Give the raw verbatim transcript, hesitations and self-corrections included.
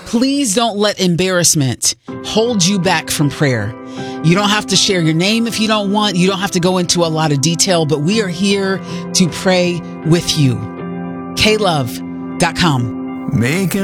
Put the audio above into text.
Please don't let embarrassment hold you back from prayer. You don't have to share your name if you don't want. You don't have to go into a lot of detail, but we are here to pray with you. K love dot com. Make